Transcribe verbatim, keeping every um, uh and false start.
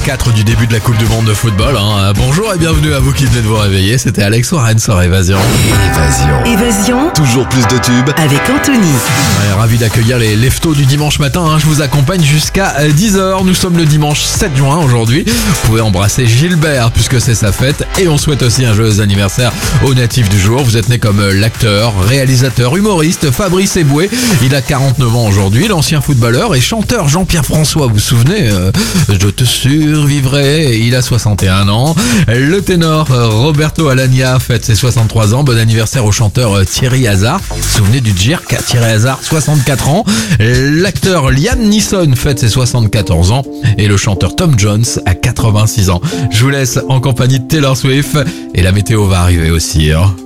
quatre du début de la Coupe du Monde de football. Hein. Bonjour et bienvenue à vous qui venez de vous réveiller. C'était Alex Warren sur Évasion. Évasion. Évasion. Toujours plus de tubes Avec Anthony. Ouais, ravi d'accueillir les leftos du dimanche matin. Hein. Je vous accompagne jusqu'à dix heures. Nous sommes le dimanche sept juin aujourd'hui. Vous pouvez embrasser Gilbert puisque c'est sa fête. Et on souhaite aussi un joyeux anniversaire au natif du jour. Vous êtes né comme l'acteur, réalisateur, humoriste Fabrice Eboué. Il a quarante-neuf ans aujourd'hui. L'ancien footballeur et chanteur Jean-Pierre François. Vous vous souvenez euh, Je te survivrai. Il a soixante et un ans. Le ténor Roberto Alagna fête ses soixante-trois ans. Bon anniversaire au chanteur Thierry Hazard. Vous vous souvenez du G I R C, Thierry Hazard, soixante-quatre ans. L'acteur Liam Neeson fête ses soixante-quatorze ans. Et le chanteur Tom Jones a quatre-vingt-six ans. Je vous laisse en compagnie de Taylor Swift. Et la météo va arriver aussi. Hein.